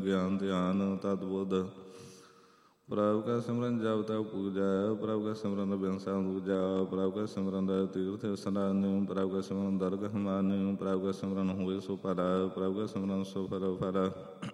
ਗਿਆਨ ਧਿਆਨ ਤਤ ਬੁੱਧ। ਪ੍ਰਭ ਕਾ ਸਿਮਰਨ ਜਪ ਤਪ ਪੂਜਾ, ਪ੍ਰਭ ਕਾ ਸਿਮਰਨ ਬਿਨਸਾ ਦੂਜਾ। ਪ੍ਰਭ ਕਾ ਸਿਮਰਨ ਤੀਰਥ ਸਨਾਨ, ਪ੍ਰਭ ਕਾ ਸਿਮਰਨ ਦਰਗਹ ਮਾਨ। ਪ੍ਰਭ ਕਾ ਸਿਮਰਨ ਹੋਏ ਸੋ ਭਲਾ, ਪ੍ਰਭ ਕਾ ਸਿਮਰਨ ਸੋ ਫਲ ਫਲ।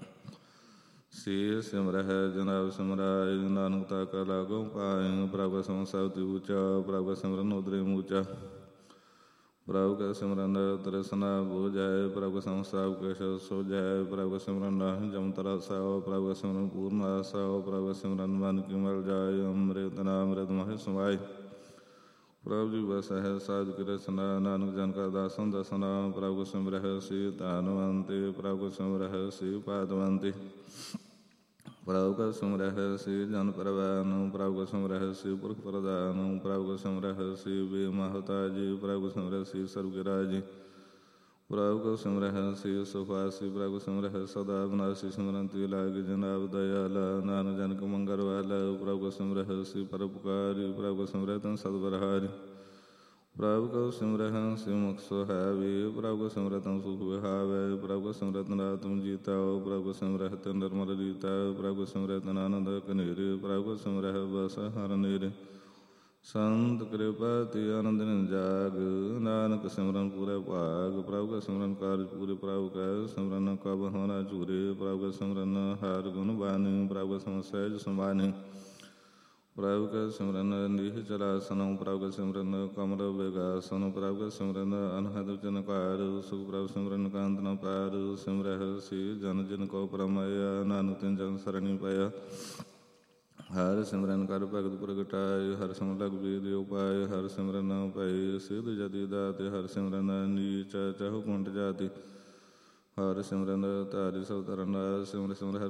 ਸੇ ਸਿਮਰਹਿ ਜਨਾਬ ਸਿਮਰਾਇ, ਨਾਨਕ ਤਾ ਕਾ ਲਾਗੋ ਪਾਇ। ਪ੍ਰਭ ਕਾ ਸਿਮਰਨ ਸਭ ਤੇ ਊਚਾ, ਪ੍ਰਭ ਕਾ ਸਿਮਰਨ ਉਦਰੇ ਮੂਚਾ। ਪ੍ਰਭ ਕਾ ਸਿਮਰਨ ਤ੍ਰਿਸ਼ਨਾ ਬੁਝਾਇ, ਪ੍ਰਭ ਕਾ ਸਿਮਰਨ ਸਭ ਕਿਛ ਸੁਝਾਇ। ਪ੍ਰਭ ਕਾ ਸਿਮਰਨ ਨਾਹਿ ਜਮ ਤਰਾਸਾਓ, ਪ੍ਰਭ ਕਾ ਸਿਮਰਨ ਪੂਰਨ ਆਸਾਓ। ਪ੍ਰਭ ਕਾ ਸਿਮਰਨ ਮਨ ਕੀ ਮਲ ਜਾਇ, ਅੰਮ੍ਰਿਤ ਨਾਮ ਅੰਮ੍ਰਿਤ ਮਹਿ ਸਮਾਇ। ਪ੍ਰਭ ਜੀ ਵਸਹਿ ਸਾਧ ਕੀ ਰਸਨਾ, ਨਾਨਕ ਜਨ ਕਾ ਦਾਸਨ ਦਸਨਾ। ਪ੍ਰਭ ਕੋ ਸਿਮਰਹਿ ਸੀ ਧਨਵੰਤੀ, ਪ੍ਰਭ ਕੋ ਸਿਮਰਹਿ ਸੀ ਪਾਦਵੰਤੀ। ਪ੍ਰਭ ਕਾ ਸਿਮਰਹਿ ਸੀ ਜਨ ਪਰਵਾਨ, ਪ੍ਰਭ ਕੋ ਸਿਮਰਹਿ ਸੀ ਪੁਰਖ ਪ੍ਰਧਾਨ। ਪ੍ਰਭ ਕੋ ਸਿਮਰਹਿ ਸੀ ਬੇ ਮਹਤਾਜੀ, ਪ੍ਰਭ ਕੋ ਸਿਮਰਹਿ ਸੀ ਸਰਬ ਕੇ ਰਾਜੀ। ਪ੍ਰਭ ਕੋ ਸਿਮਰਹਿ ਸੀ ਸੁਖਵਾਸੀ, ਪ੍ਰਭ ਕੋ ਸਿਮਰਹਿ ਸਦਾ ਅਬਨਾਸੀ। ਸਿਮਰੰਤੀ ਲਾਗੀ ਜਨਾਬ ਦਇਆਲਾ, ਨਾਨਕ ਜਨ ਕੋ ਮੰਗਲ ਵਾਲਾ। ਪ੍ਰਭ ਕੋ ਸਿਮਰਹਿ ਸੀ ਪਰਉਪਕਾਰੀ, ਪ੍ਰਭ ਕੋ ਸਿਮਰਹਿ ਤਨ ਸਤਿ। ਪ੍ਰਭ ਕੋ ਸਿਮਰਹਿ ਸੀ ਮੁਖ ਸੁਹਾਵੀ, ਪ੍ਰਭ ਕੋ ਸਿਮਰਹਿ ਤਨ ਸੁਖ ਵਿਹਾਵੈ। ਪ੍ਰਭ ਕੋ ਸਿਮਰਹਿ ਤਨ ਆਤਮ ਜੀਤਾਓ, ਪ੍ਰਭ ਕੋ ਸਿਮਰਹਿ ਤਨ ਨਿਰਮਲ ਰੀਤਾ। ਪ੍ਰਭ ਕੋ ਸਿਮਰਹਿ ਤਨ ਆਨੰਦ ਕਨੇਰੇ, ਪ੍ਰਭ ਕੋ ਸਿਮਰਹਿ ਬਸ ਹਰਿ ਨੇਰੇ। ਸੰਤ ਕਿਰਪਾ ਤੇ ਆਨੰਦ ਨਿ ਜਾਗ, ਨਾਨਕ ਸਿਮਰਨ ਪੂਰੇ ਭਾਗ। ਪ੍ਰਭ ਕਾ ਸਿਮਰਨ ਕਾਰਜ ਪੂਰੇ, ਪ੍ਰਭ ਕਾ ਸਿਮਰਨ ਕਬਹੁ ਨ ਝੂਰੇ। ਪ੍ਰਭ ਕਾ ਸਿਮਰਨ ਹਰਿ ਗੁਣ ਬਾਣੀ, ਪ੍ਰਭ ਕਾ ਸਿਮਰਨ ਸਹਿਜ ਸਮਾਨਿ। ਪ੍ਰਭ ਕਾ ਸਿਮਰਨ ਨਿਹਚਲ ਆਸਨੁ, ਪ੍ਰਭ ਕਾ ਸਿਮਰਨ ਕਮਲ ਬਿਗਾਸਨੁ। ਪ੍ਰਭ ਕਾ ਸਿਮਰਨ ਅਨਹਦ ਚਨਕਾਰ, ਸੁਖ ਪ੍ਰਭ ਸਿਮਰਨ ਕਾਂਤ ਨ ਪਾਰ। ਸਿਮਰਹਿ ਸੀ ਜਨ ਜਿਨ ਕੋ ਪਰਮਾਇਆ, ਨਾਨਕ ਤਿਨ ਜਨ ਸਰਣੀ ਪਾਇਆ। ਹਰਿ ਸਿਮਰਨ ਕਰ ਭਗਤ ਪ੍ਰਗਟਾਇ, ਹਰਿ ਸਿਮਰਨ ਲਗ ਬੀਰ ਉਪਾਇ। ਹਰਿ ਸਿਮਰਨ ਭਇ ਸਿਧ ਜਤੀ ਦਾਤੇ, ਹਰਿ ਸਿਮਰਨ ਨੀਚ ਚਹੁ ਕੁੰਟ ਜਾਤੀ। ਹਰਿ ਸਿਮਰਨ ਧਾਰੀ ਸਭ ਧਰਮ ਰਾਜ, ਸਿਮਰ ਸਿਮਰ